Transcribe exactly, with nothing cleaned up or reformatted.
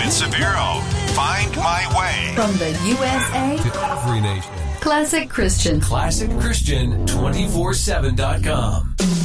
and Severo. Find My Way. From the U S A to every nation. Classic Christian. Classic Christian two four seven dot com.